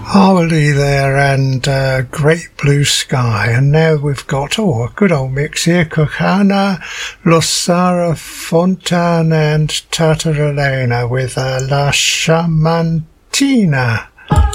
Hourly there and Great Blue Sky. And now we've got, a good old mix here. Cochana, Losara Fontan and Tatarelena with La Chamantina.